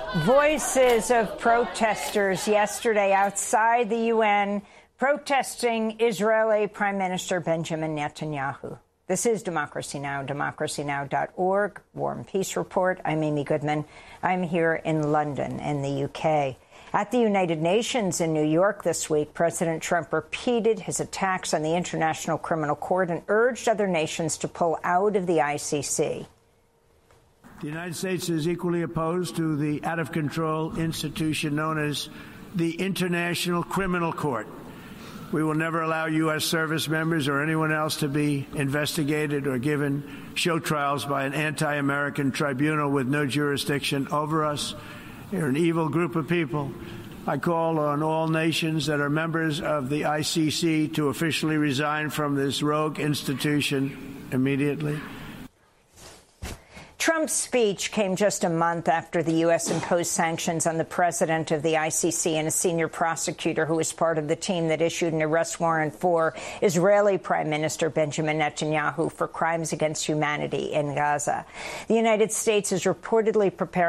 Voices of protesters yesterday outside the UN protesting Israeli Prime Minister Benjamin Netanyahu. This is Democracy Now!, democracynow.org, War and Peace Report. I'm Amy Goodman. I'm here in London, in the UK. At the United Nations in New York this week, President Trump repeated his attacks on the International Criminal Court and urged other nations to pull out of the ICC. The United States is equally opposed to the out-of-control institution known as the International Criminal Court. We will never allow U.S. service members or anyone else to be investigated or given show trials by an anti-American tribunal with no jurisdiction over us. They're an evil group of people. I call on all nations that are members of the ICC to officially resign from this rogue institution immediately. Trump's speech came just a month after the U.S. imposed sanctions on the president of the ICC and a senior prosecutor who was part of the team that issued an arrest warrant for Israeli Prime Minister Benjamin Netanyahu for crimes against humanity in Gaza. The United States is reportedly preparing